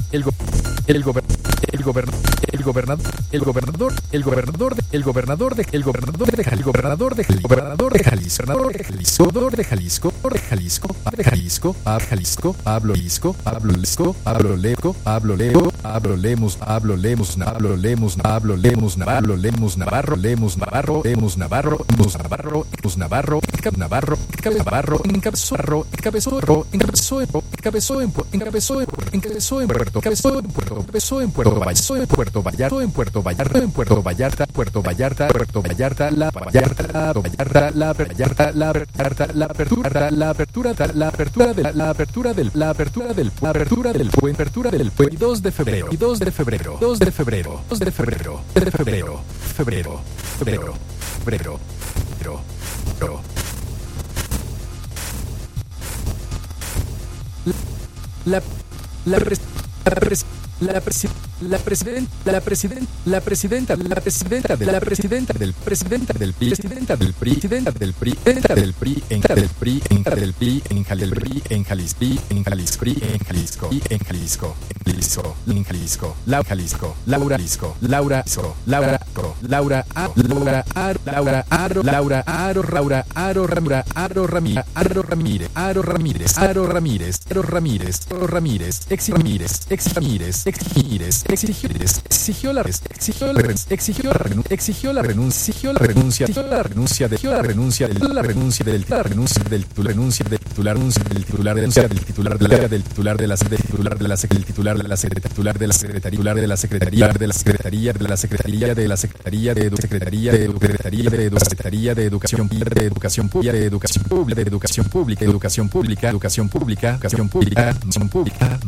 el go- el gober- el gober- el gobernador, el gobernador, el gobernador de, el gobernador de, el gobernador de Jalisco, gobernador de Jalisco, gobernador de Jalisco, gobernador de Jalisco, gobernador de Jalisco, de Jalisco, de Jalisco, Jalisco, Pablo Lisco, Pablo Lisco, Pablo Leco, Pablo Leo, Pablo Lemos, Pablo Lemos, Pablo Lemos, Pablo Lemos, Navarro, Lemos, Navarro, Lemos, Navarro, Lemos, Navarro, Lemos, Navarro, Lemos, Navarro, Navarro, Navarro, encabezó, encabezó, encabezó, encabezó en Puerto, encabezó en Puerto, encabezó en Puerto, encabezó en Puerto Vallarta, en Puerto Vallarta, en Puerto Vallarta, en Puerto Vallarta, Puerto Vallarta, Puerto Vallarta, la Vallarta, la Vallarta, la Vallarta, la Vallarta, la apertura, la apertura, la apertura del, la apertura del, la apertura del, la apertura del puente, apertura del puente, 2 de febrero, y 2 de febrero, 2 de febrero, 2 de febrero, de febrero, febrero, febrero, febrero, febrero, febrero. La pres- la pres- la presi- la presidenta la presidenta la presidenta la presidenta de la presidenta del presidenta del PRI presidenta del PRI presidenta del PRI presidenta del PRI en del PRI en del PRI en Jalisco en Jalisco en Jalisco en Jalisco en Jalisco en Jalisco Laura Jalisco Laura Jalisco Laura Laura Laura Laura Laura Aro Laura Aro Laura Aro Ramira Aro Ramírez Aro Ramírez Aro Ramírez Aro Ramírez Aro Ramírez Aro Ramírez Ex Ramírez Ex Ramírez exigió la renuncia exigió la renuncia del titular de la Secretaría de Educación Pública